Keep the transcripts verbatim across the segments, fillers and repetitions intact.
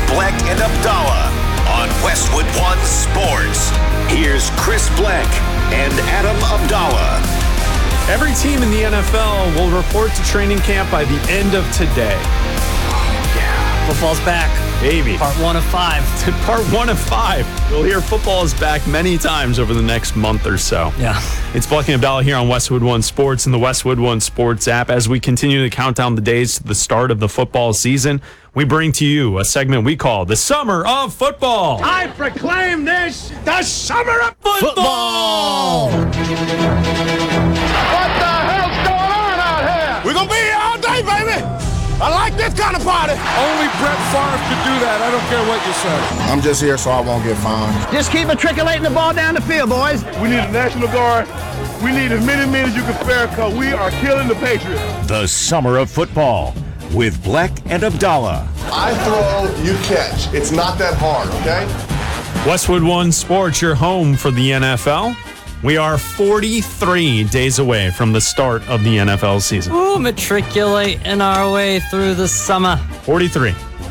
Black and Abdallah on Westwood One Sports. Here's Chris Black and Adam Abdallah. Every team in the N F L will report to training camp by the end of today. Football's back. Baby. Part one of five. Part one of five. You'll hear football is back many times over the next month or so. Yeah. It's Black and Abdallah here on Westwood One Sports and the Westwood One Sports app. As we continue to count down the days to the start of the football season, we bring to you a segment we call the Summer of Football. I proclaim this the Summer of Football! Football! What the hell's going on out here? We're going to be here all day, baby! I like this kind of party. Only Brett Favre could do that. I don't care what you say. I'm just here so I won't get fined. Just keep matriculating the ball down the field, boys. We need a National Guard. We need as many men as you can spare because we are killing the Patriots. The Summer of Football with Black and Abdallah. I throw, you catch. It's not that hard, okay? Westwood One Sports, your home for the N F L. We are forty-three days away from the start of the N F L season. Ooh, matriculating our way through the summer. forty-three.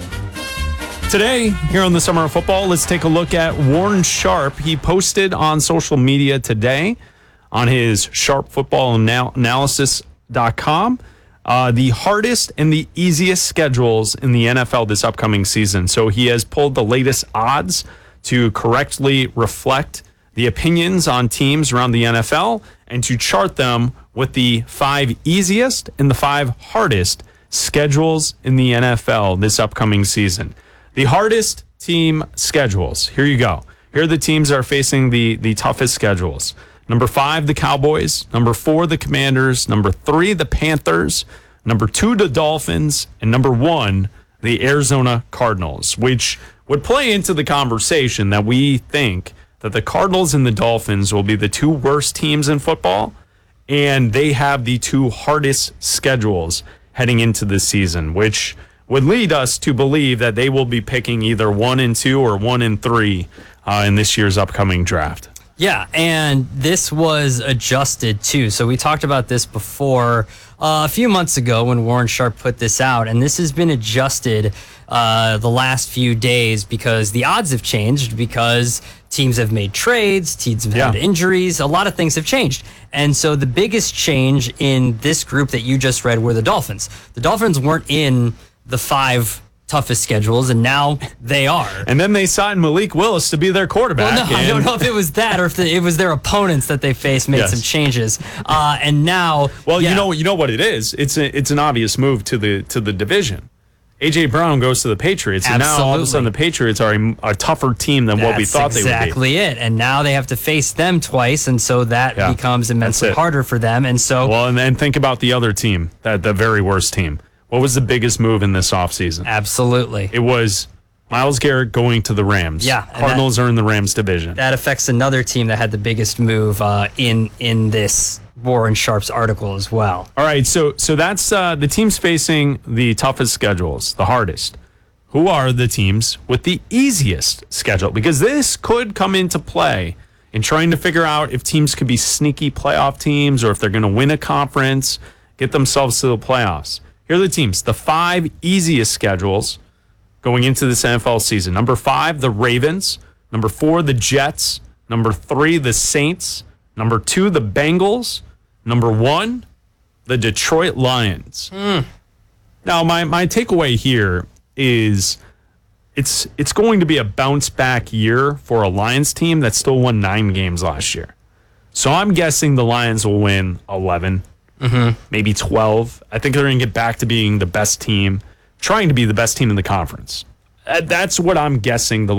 Today, here on the Summer of Football, let's take a look at Warren Sharp. He posted on social media today on his sharp football analysis dot com uh, the hardest and the easiest schedules in the N F L this upcoming season. So he has pulled the latest odds to correctly reflect the opinions on teams around the N F L and to chart them with the five easiest and the five hardest schedules in the N F L this upcoming season. The hardest team schedules. Here you go. Here are the teams that are facing the, the toughest schedules. Number five, the Cowboys. Number four, the Commanders. Number three, the Panthers. Number two, the Dolphins. And number one, the Arizona Cardinals, which would play into the conversation that we think that the Cardinals and the Dolphins will be the two worst teams in football, and they have the two hardest schedules heading into the season, which would lead us to believe that they will be picking either one and two or one and three uh, in this year's upcoming draft. Yeah, and this was adjusted too. So we talked about this before uh, a few months ago when Warren Sharp put this out, and this has been adjusted uh, the last few days because the odds have changed, because teams have made trades, teams have had Yeah. injuries, a lot of things have changed. And so the biggest change in this group that you just read were the Dolphins. The Dolphins weren't in the five toughest schedules, and now they are. And then they signed Malik Willis to be their quarterback. Well, no, I don't know if it was that or if the, it was their opponents that they faced made Yes. some changes. Uh, and now, Well, yeah. you know, you know what it is. It's a, it's an obvious move to the to the division. A J Brown goes to the Patriots, and now all of a sudden the Patriots are a, a tougher team than what we That's thought they would be. exactly it. And now they have to face them twice, and so that Yeah, becomes immensely that's it. harder for them. And so, Well, and then think about the other team, that the very worst team. What was the biggest move in this offseason? absolutely, It was Myles Garrett going to the Rams. Yeah, and Cardinals are in the Rams division. that affects another team that had the biggest move uh, in in this Warren Sharp's article as well. All right, so so that's uh, the teams facing the toughest schedules, the hardest. Who are the teams with the easiest schedule? Because this could come into play in trying to figure out if teams could be sneaky playoff teams or if they're going to win a conference, get themselves to the playoffs. Here are the teams, the five easiest schedules going into this N F L season. Number five, the Ravens. Number four, the Jets. Number three, the Saints. Number two, the Bengals. Number one, the Detroit Lions. Mm. Now, my, my takeaway here is it's it's going to be a bounce back year for a Lions team that still won nine games last year. So I'm guessing the Lions will win eleven, Mm-hmm. maybe twelve. I think they're going to get back to being the best team, trying to be the best team in the conference. Uh, That's what I'm guessing the